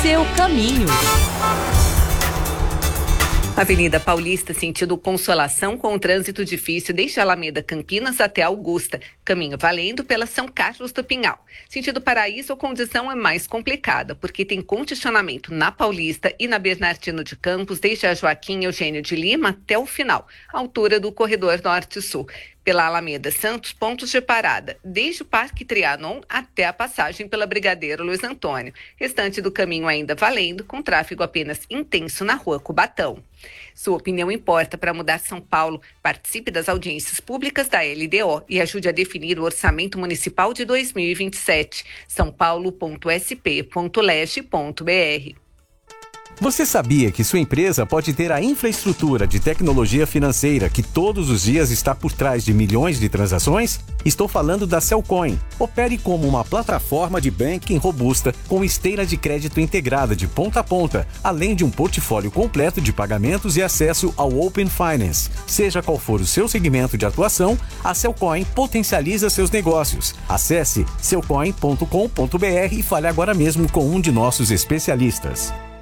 seu caminho. Avenida Paulista, sentido Consolação, com o trânsito difícil desde Alameda Campinas até Augusta. Caminho valendo pela São Carlos do Pinhal. Sentido Paraíso, a condição é mais complicada, porque tem congestionamento na Paulista e na Bernardino de Campos, desde a Joaquim Eugênio de Lima até o final, altura do corredor Norte-Sul. Pela Alameda Santos, pontos de parada, desde o Parque Trianon até a passagem pela Brigadeiro Luiz Antônio. Restante do caminho ainda valendo, com tráfego apenas intenso na Rua Cubatão. Sua opinião importa para mudar São Paulo. Participe das audiências públicas da LDO e ajude a definir o orçamento municipal de 2027. sãopaulo.sp.leste.br. Você sabia que sua empresa pode ter a infraestrutura de tecnologia financeira que todos os dias está por trás de milhões de transações? Estou falando da Cellcoin. Opere como uma plataforma de banking robusta com esteira de crédito integrada de ponta a ponta, além de um portfólio completo de pagamentos e acesso ao Open Finance. Seja qual for o seu segmento de atuação, a Cellcoin potencializa seus negócios. Acesse cellcoin.com.br e fale agora mesmo com um de nossos especialistas.